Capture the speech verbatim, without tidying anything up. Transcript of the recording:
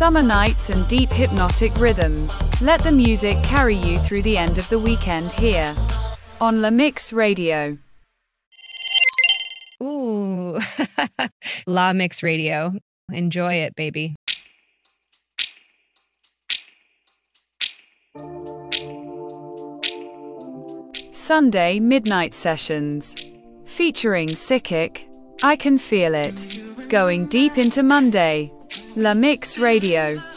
Summer nights and deep hypnotic rhythms. Let the music carry you through the end of the weekend here on La Mix Radio. Ooh, La Mix Radio. Enjoy it, baby. Sunday Midnight Sessions. Featuring Sikik, I Can Feel It. Going deep into Monday. La Mix Radio.